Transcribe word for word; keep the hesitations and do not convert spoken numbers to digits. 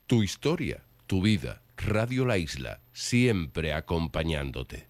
Tu historia, tu vida. Radio La Isla, siempre acompañándote.